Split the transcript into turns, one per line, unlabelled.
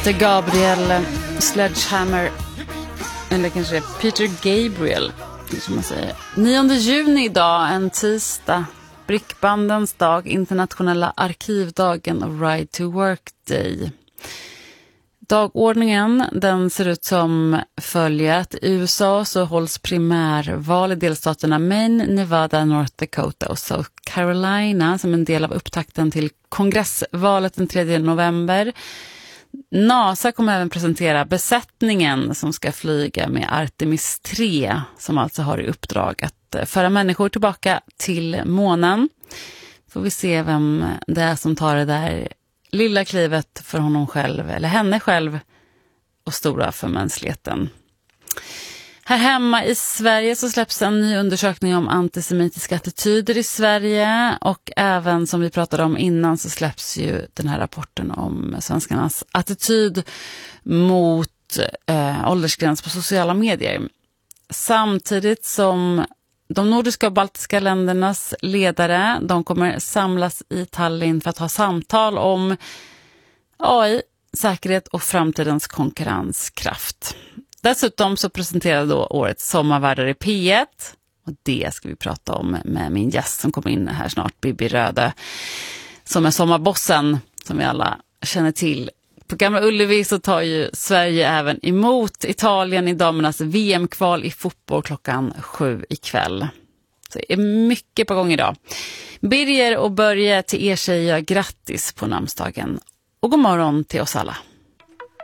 Peter Gabriel Sledgehammer, eller kanske Peter Gabriel som man säger. 9 juni idag, en tisdag, Brickbandens dag, internationella arkivdagen och Ride to Work Day. Dagordningen, den ser ut som följer att i USA så hålls primärval i delstaterna Maine, Nevada, North Dakota och South Carolina som en del av upptakten till kongressvalet den 3 november. NASA kommer även presentera besättningen som ska flyga med Artemis 3 som alltså har i uppdrag att föra människor tillbaka till månen. Får vi se vem det är som tar det där lilla klivet för honom själv eller henne själv och stora för mänskligheten. Här hemma i Sverige så släpps en ny undersökning om antisemitiska attityder i Sverige och även som vi pratade om innan så släpps ju den här rapporten om svenskarnas attityd mot åldersgräns på sociala medier. Samtidigt som de nordiska och baltiska ländernas ledare, de kommer samlas i Tallinn för att ha samtal om AI, säkerhet och framtidens konkurrenskraft. Dessutom så presenterade då årets sommarvärdar i P1 och det ska vi prata om med min gäst som kommer in här snart, Bibi Röde, som är sommarbossen som vi alla känner till. På Gamla Ullevi så tar ju Sverige även emot Italien i damernas VM-kval i fotboll klockan 7 ikväll. Så det är mycket på gång idag. Birger och Börje, till er säger jag grattis på namnsdagen och god morgon till oss alla.